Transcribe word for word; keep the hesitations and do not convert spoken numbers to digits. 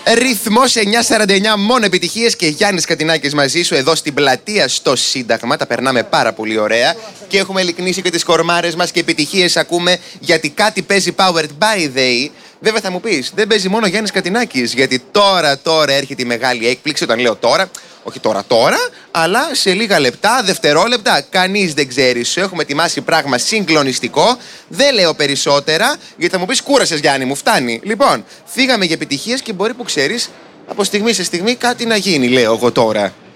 Ρυθμός εννιά σαράντα εννιά, μόνο επιτυχίες και Γιάννης Κατινάκης μαζί σου εδώ στην πλατεία στο Σύνταγμα. Τα περνάμε πάρα πολύ ωραία και έχουμε ελικνήσει και τις κορμάρες μας και επιτυχίες ακούμε γιατί κάτι παίζει powered by they. Βέβαια θα μου πεις, δεν παίζει μόνο Γιάννης Κατινάκης, γιατί τώρα τώρα έρχεται η μεγάλη έκπληξη. Όταν λέω τώρα, όχι τώρα τώρα, αλλά σε λίγα λεπτά, δευτερόλεπτα, κανείς δεν ξέρει. Σου έχουμε ετοιμάσει πράγμα συγκλονιστικό. Δεν λέω περισσότερα, γιατί θα μου πεις κούρασες Γιάννη μου, φτάνει. Λοιπόν, φύγαμε για επιτυχίες και μπορεί που ξέρεις, από στιγμή σε στιγμή κάτι να γίνει, λέω εγώ τώρα.